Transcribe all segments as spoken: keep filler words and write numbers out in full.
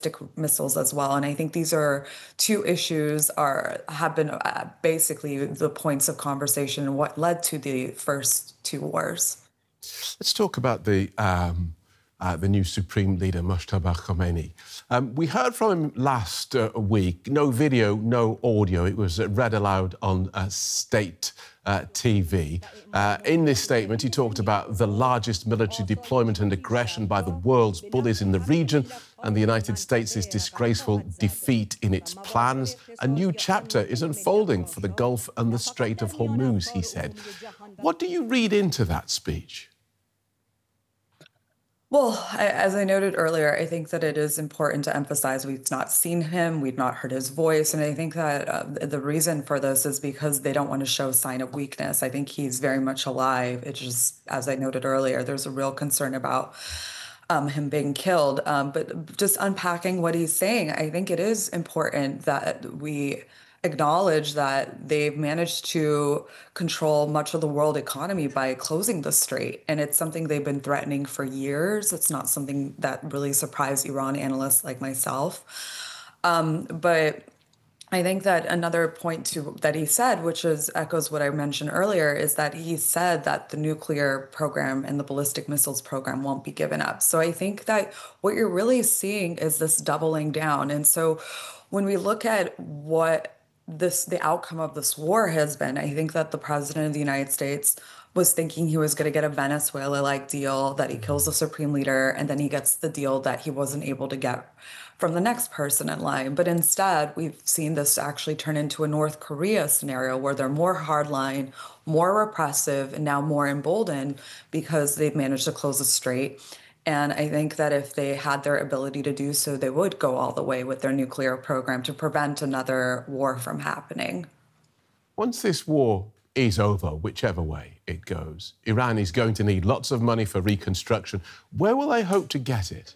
missiles as well. And I think these are two issues are have been uh, basically the points of conversation and what led to the first two wars. Let's talk about the um, uh, the new Supreme Leader, Mojtaba Khomeini. Um, we heard from him last uh, week. No video, no audio. It was uh, read aloud on uh, state uh, T V. Uh, in this statement, he talked about the largest military deployment and aggression by the world's bullies in the region and the United States' disgraceful defeat in its plans. A new chapter is unfolding for the Gulf and the Strait of Hormuz, he said. What do you read into that speech? Well, I, as I noted earlier, I think that it is important to emphasize we've not seen him, we've not heard his voice, and I think that uh, the reason for this is because they don't want to show sign of weakness. I think he's very much alive. It's just, as I noted earlier, there's a real concern about um, him being killed. Um, but just unpacking what he's saying, I think it is important that we acknowledge that they've managed to control much of the world economy by closing the strait. And it's something they've been threatening for years. It's not something that really surprised Iran analysts like myself. Um, but I think that another point to that he said, which is echoes what I mentioned earlier, is that he said that the nuclear program and the ballistic missiles program won't be given up. So I think that what you're really seeing is this doubling down. And so when we look at what this the outcome of this war has been, I think that the president of the United States was thinking he was going to get a Venezuela-like deal, that he kills the supreme leader, and then he gets the deal that he wasn't able to get from the next person in line. But instead, we've seen this actually turn into a North Korea scenario where they're more hardline, more repressive, and now more emboldened because they've managed to close the strait. And I think that if they had their ability to do so, they would go all the way with their nuclear program to prevent another war from happening. Once this war is over, whichever way it goes, Iran is going to need lots of money for reconstruction. Where will they hope to get it?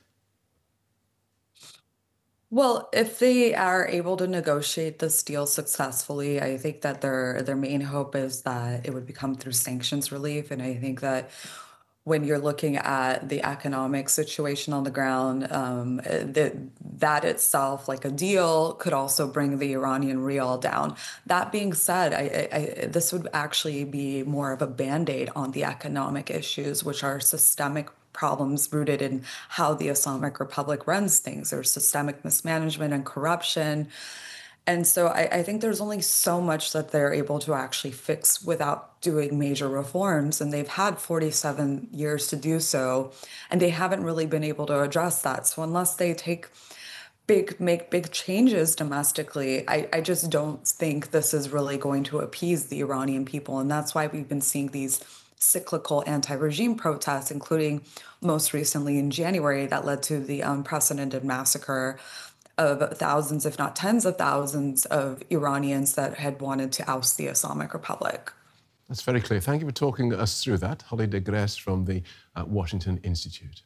Well, if they are able to negotiate this deal successfully, I think that their their main hope is that it would become through sanctions relief. And I think that when you're looking at the economic situation on the ground, um, that that itself, like a deal, could also bring the Iranian rial down. That being said, I, I, I, this would actually be more of a Band-Aid on the economic issues, which are systemic problems rooted in how the Islamic Republic runs things. There's systemic mismanagement and corruption. And so I, I think there's only so much that they're able to actually fix without doing major reforms. And they've had forty-seven years to do so, and they haven't really been able to address that. So unless they take big, make big changes domestically, I, I just don't think this is really going to appease the Iranian people. And that's why we've been seeing these cyclical anti-regime protests, including most recently in January, that led to the unprecedented massacre of thousands, if not tens of thousands, of Iranians that had wanted to oust the Islamic Republic. That's very clear. Thank you for talking us through that. Holly de Grès from the uh, Washington Institute.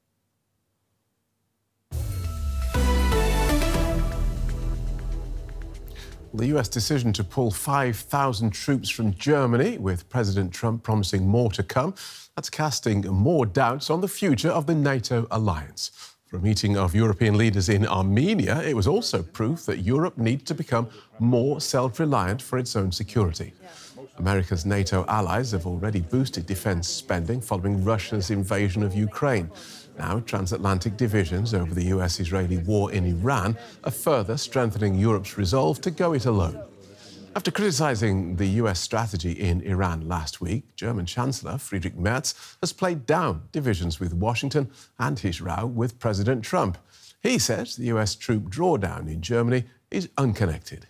The U S decision to pull five thousand troops from Germany, with President Trump promising more to come, that's casting more doubts on the future of the NATO alliance. For a meeting of European leaders in Armenia, it was also proof that Europe needs to become more self-reliant for its own security. America's NATO allies have already boosted defense spending following Russia's invasion of Ukraine. Now, transatlantic divisions over the U S-Israeli war in Iran are further strengthening Europe's resolve to go it alone. After criticising the U S strategy in Iran last week, German Chancellor Friedrich Merz has played down divisions with Washington and his row with President Trump. He says the U S troop drawdown in Germany is unconnected.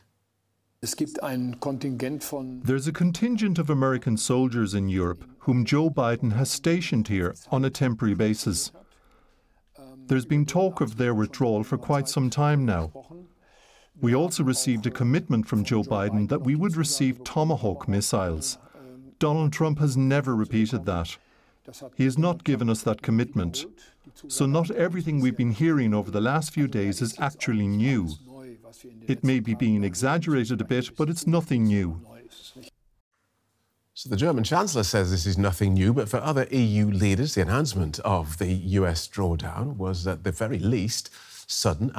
There's a contingent of American soldiers in Europe whom Joe Biden has stationed here on a temporary basis. There's been talk of their withdrawal for quite some time now. We also received a commitment from Joe Biden that we would receive Tomahawk missiles. Donald Trump has never repeated that. He has not given us that commitment. So not everything we've been hearing over the last few days is actually new. It may be being exaggerated a bit, but it's nothing new. So the German Chancellor says this is nothing new, but for other E U leaders, the announcement of the U S drawdown was at the very least sudden